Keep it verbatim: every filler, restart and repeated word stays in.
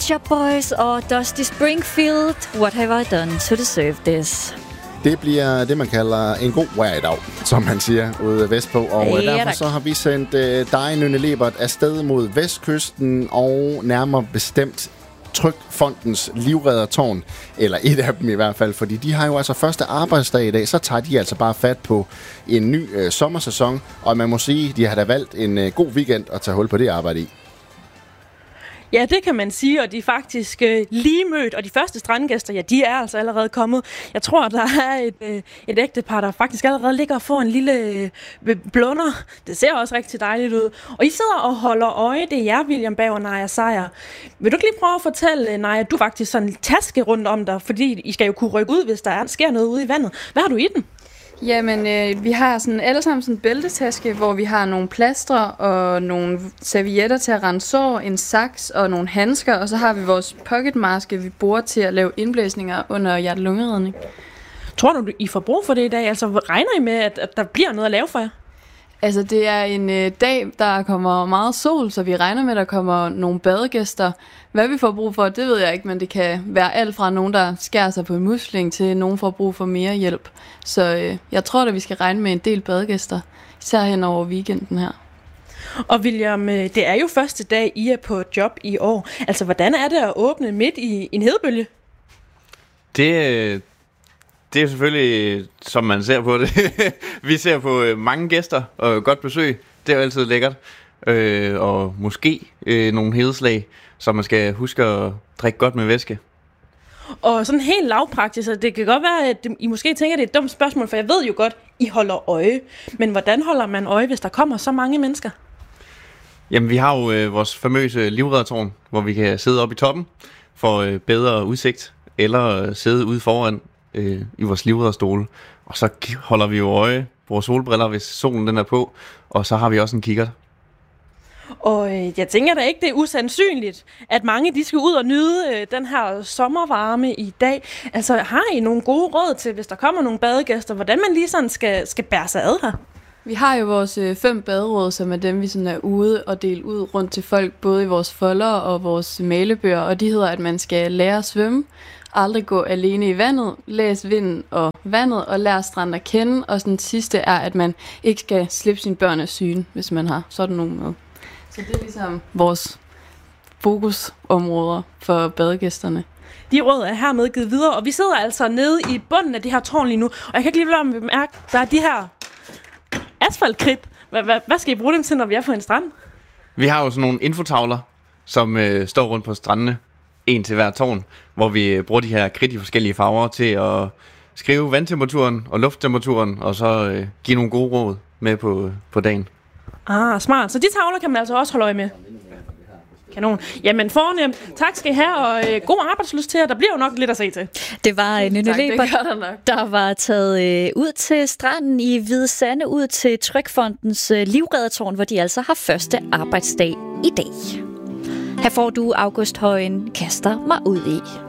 Shop Boys og Dusty Springfield. What have I done to deserve this? Det bliver det, man kalder en god vejr i dag, som man siger ude vestpå. Og ja, derfor så har vi sendt uh, dig, Nynne Lebert, afsted mod vestkysten og nærmere bestemt Trygfondens livreddertårn, eller et af dem i hvert fald, fordi de har jo altså første arbejdsdag i dag, så tager de altså bare fat på en ny øh, sommersæson, og man må sige, de har da valgt en øh, god weekend at tage hul på det arbejde i. Ja, det kan man sige, og de er faktisk øh, lige mødt, og de første strandgæster, ja, de er altså allerede kommet. Jeg tror, der er et, øh, et ægtepar, der faktisk allerede ligger og får en lille øh, blunder. Det ser også rigtig dejligt ud. Og I sidder og holder øje, det er jer, William Berg og Naja Sejer. Vil du ikke lige prøve at fortælle, Naja, du faktisk sådan en taske rundt om dig, fordi I skal jo kunne rykke ud, hvis der er, sker noget ude i vandet. Hvad har du i den? Jamen, øh, vi har sådan alle sammen sådan en bæltetaske, hvor vi har nogle plastre og nogle servietter til at rense sår, en saks og nogle handsker, og så har vi vores pocketmaske, vi bruger til at lave indblæsninger under hjerte-lungeredning. Tror du, I får brug for det i dag? Altså, regner I med, at, at der bliver noget at lave for jer? Altså, det er en øh, dag, der kommer meget sol, så vi regner med, at der kommer nogle badegæster. Hvad vi får brug for, det ved jeg ikke, men det kan være alt fra nogen, der skærer sig på en musling, til nogen får brug for mere hjælp. Så øh, jeg tror, at vi skal regne med en del badegæster, især hen over weekenden her. Og William, det er jo første dag, I er på job i år. Altså, hvordan er det at åbne midt i en hedebølge? Det... Det er selvfølgelig, som man ser på det. Vi ser på mange gæster og godt besøg. Det er jo altid lækkert. Øh, og måske øh, nogle hedeslag, så man skal huske at drikke godt med væske. Og sådan helt lavpraktisk, det kan godt være, at I måske tænker, at det er et dumt spørgsmål, for jeg ved jo godt, I holder øje. Men hvordan holder man øje, hvis der kommer så mange mennesker? Jamen, vi har jo øh, vores famøse livreddertårn, hvor vi kan sidde oppe i toppen for øh, bedre udsigt, eller sidde ude foran i vores livredderstole, og så holder vi jo øje på vores solbriller, hvis solen den er på, og så har vi også en kikkert. Og øh, jeg tænker da ikke, det er usandsynligt, at mange de skal ud og nyde øh, den her sommervarme i dag. Altså, har I nogle gode råd til, hvis der kommer nogle badegæster, hvordan man lige sådan skal, skal bære sig ad her? Vi har jo vores øh, fem baderåd, som er dem, vi sådan er ude og dele ud rundt til folk, både i vores folder og vores malebøger, og de hedder, at man skal lære at svømme, aldrig gå alene i vandet, læs vinden og vandet, og lære stranden at kende. Og den sidste er, at man ikke skal slippe sine børn af syne, hvis man har sådan nogle med. Så det er ligesom vores fokusområder for badegæsterne. De råd er hermed givet videre, og vi sidder altså nede i bunden af det her tårn lige nu. Og jeg kan ikke lige lade mig bemærke, der er de her asfaltkridt. Hvad, hvad, hvad skal I bruge dem til, når vi er på en strand? Vi har jo sådan nogle infotavler, som øh, står rundt på strandene. En til hver tårn, hvor vi bruger de her kridt i forskellige farver til at skrive vandtemperaturen og lufttemperaturen, og så øh, give nogle gode råd med på, på dagen. Ah, smart. Så de tavler kan man altså også holde øje med. Kanon. Jamen fornemt. Tak skal I have, og øh, god arbejdslyst til jer. Der bliver jo nok lidt at se til. Det var øh, Nynne Lebert, der, der var taget øh, ud til stranden i Hvide Sande, ud til Trygfondens øh, livreddertårn, hvor de altså har første arbejdsdag i dag. Her får du August Højen kaster mig ud i.